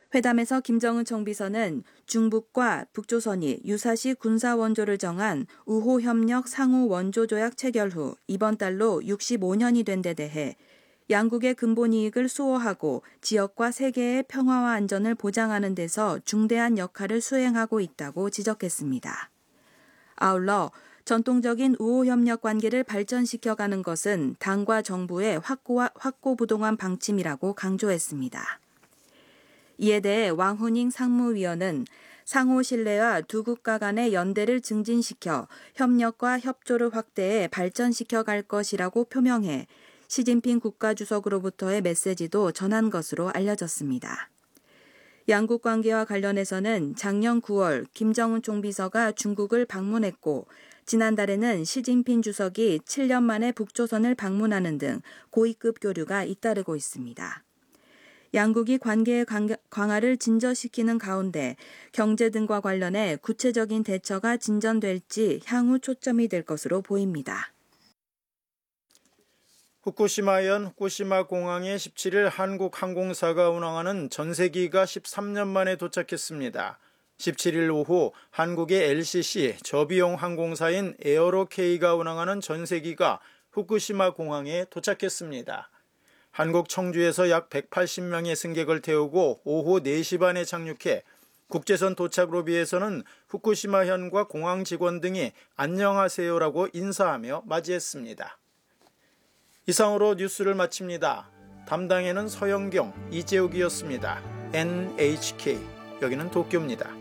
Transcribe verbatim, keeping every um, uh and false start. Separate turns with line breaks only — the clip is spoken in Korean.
회담에서 김정은 총비서는 중북과 북조선이 유사시 군사 원조를 정한 우호협력 상호 원조조약 체결 후 이번 달로 육십오 년이 된 데 대해 양국의 근본 이익을 수호하고 지역과 세계의 평화와 안전을 보장하는 데서 중대한 역할을 수행하고 있다고 지적했습니다. 아울러 전통적인 우호협력 관계를 발전시켜가는 것은 당과 정부의 확고와, 확고부동한 방침이라고 강조했습니다. 이에 대해 왕후닝 상무위원은 상호 신뢰와 두 국가 간의 연대를 증진시켜 협력과 협조를 확대해 발전시켜 갈 것이라고 표명해 시진핑 국가주석으로부터의 메시지도 전한 것으로 알려졌습니다. 양국 관계와 관련해서는 작년 구월 김정은 총비서가 중국을 방문했고 지난달에는 시진핑 주석이 칠 년 만에 북조선을 방문하는 등 고위급 교류가 잇따르고 있습니다. 양국이 관계의 강화를 진전시키는 가운데 경제 등과 관련해 구체적인 대처가 진전될지 향후 초점이 될 것으로 보입니다.
후쿠시마현 후쿠시마 공항에 십칠 일 한국 항공사가 운항하는 전세기가 십삼 년 만에 도착했습니다. 십칠 일 오후 한국의 엘씨씨 저비용 항공사인 에어로케이가 운항하는 전세기가 후쿠시마 공항에 도착했습니다. 한국 청주에서 약 백팔십 명의 승객을 태우고 오후 네 시 반에 착륙해 국제선 도착 로비에서는 후쿠시마현과 공항 직원 등이 안녕하세요라고 인사하며 맞이했습니다. 이상으로 뉴스를 마칩니다. 담당에는 서영경, 이재욱이었습니다. 엔에이치케이, 여기는 도쿄입니다.